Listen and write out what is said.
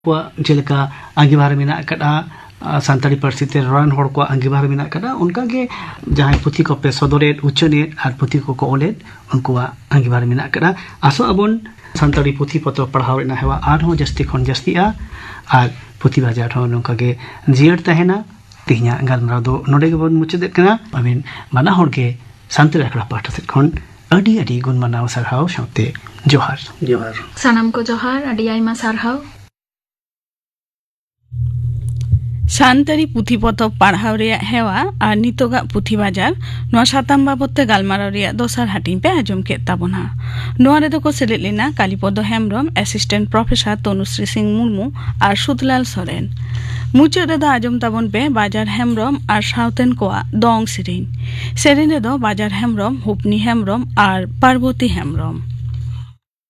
जेलेका आंगिभार मेना कदा सानताड़ी पार्सी ते रन हड़ को आंगिभार मेना कदा उनका के जहां पुथी को पे सदरेट उच्चनेट आर पुथी को ओलेट उनको आंगिभार मेना कदा आसो अबन सानताड़ी पुथी पत्र पढ़ाव रेना हेवा आर हो जस्ती खन जस्तीआ आर पुथी बाजार हो नोका के जियर तहेना तिहिया गालमराव दो नोडे के बन मुचदेत कना आमिन माना हड़ के सानताड़ी आखड़ा पाठा से खन अडी अडी गुण मनाव सरहाव साउते जोहार जोहार सनम को जोहार अडी आइमा सरहाव सानताड़ी पुथी पतब पढ़ाव रे हेवा और नितोगा पुथी बाजार नोआ साताम बाबते गालमाराव रे दोसार हाटिंग पे आजम के ताबना नोआ रे को सेलेट लेना कालीपद हेम्ब्रम असिस्टेंट प्रोफेसर तनुश्री सिंह मुर्मू और सुतलाल सोरेन मुचाद रे आजम ताबन पे बाजार हेम्ब्रम और साउतेन कोआ दोंग सेरेन रे बाजार हेम्ब्रम हुपनी हेम्ब्रम और पार्वती हेम्ब्रम